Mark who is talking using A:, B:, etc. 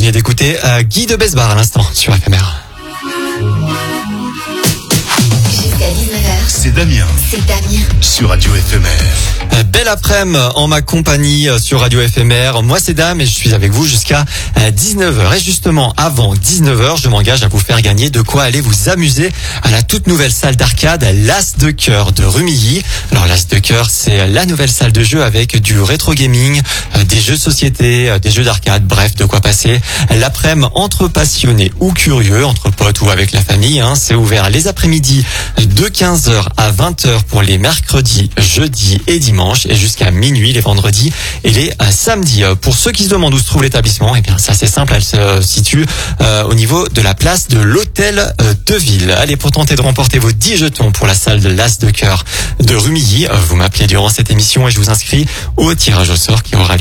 A: venez d'écouter Guy de Besbar à l'instant sur FMR.
B: Jusqu'à 19h,
C: C'est Damien
B: c'est Damien.
C: sur Radio FMR.
A: Belle après-midi en ma compagnie sur Radio FMR. Moi c'est Dame et je suis avec vous jusqu'à 19h. Et justement, avant 19h, je m'engage à vous faire gagner de quoi aller vous amuser à la toute nouvelle salle d'arcade l'As de Cœur de Rumilly. Alors l'As de Cœur, c'est la nouvelle salle de jeu avec du rétro gaming, des jeux de société, des jeux d'arcade, bref, de quoi passer l'après-midi entre passionnés ou curieux, entre potes ou avec la famille. C'est ouvert les après-midi de 15h à 20h pour les mercredis, jeudis et dimanches et jusqu'à minuit les vendredis et les samedis. Pour ceux qui se demandent où se trouve l'établissement, eh bien c'est assez simple, elle se situe au niveau de la place de l'Hôtel de Ville. Allez, pour tenter de remporter vos 10 jetons pour la salle de l'As de Cœur de Rumilly, vous m'appelez durant cette émission et je vous inscris au tirage au sort qui aura lieu